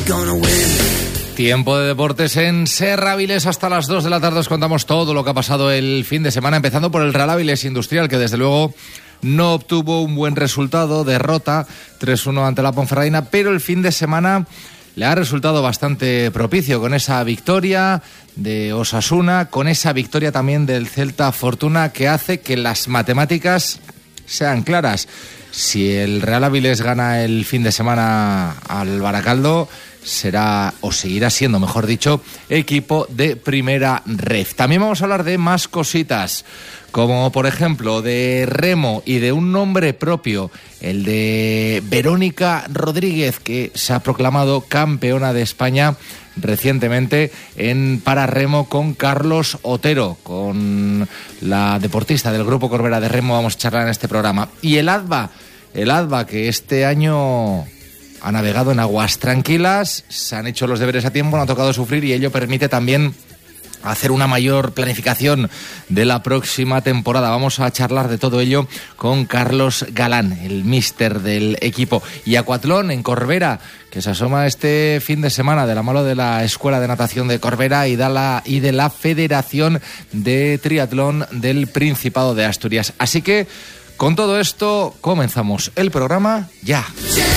Tiempo de deportes en Serra Avilés. Hasta las 2 de la tarde os contamos todo lo que ha pasado el fin de semana, empezando por el Real Avilés Industrial, que desde luego no obtuvo un buen resultado, derrota 3-1 ante la Ponferradina, pero el fin de semana le ha resultado bastante propicio con esa victoria de Osasuna, con esa victoria también del Celta Fortuna, que hace que las matemáticas sean claras. Si el Real Avilés gana el fin de semana al Baracaldo, será, o seguirá siendo, mejor dicho, equipo de primera ref. También vamos a hablar de más cositas, como por ejemplo de remo y de un nombre propio, el de Verónica Rodríguez, que se ha proclamado campeona de España recientemente en pararremo con Carlos Otero, con la deportista del Grupo Corbera de Remo. Vamos a charlar en este programa. Y el ADVA, que este año ha navegado en aguas tranquilas, se han hecho los deberes a tiempo, no ha tocado sufrir, y ello permite también hacer una mayor planificación de la próxima temporada. Vamos a charlar de todo ello con Carlos Galán, el míster del equipo. Y acuatlón en Corbera, que se asoma este fin de semana de la mano de la Escuela de Natación de Corbera y de la Federación de Triatlón del Principado de Asturias. Así que con todo esto comenzamos el programa ya.